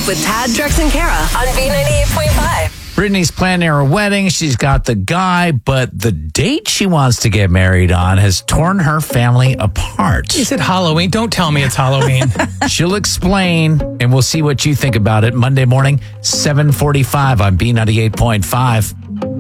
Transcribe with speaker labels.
Speaker 1: with Tad, Drex, and Kara on B98.5.
Speaker 2: Brittany's planning her wedding. She's got the guy, but the date she wants to get married on has torn her family apart.
Speaker 3: Is it Halloween? Don't tell me it's Halloween.
Speaker 2: She'll explain, and we'll see what you think about it Monday morning, 7:45 on B98.5.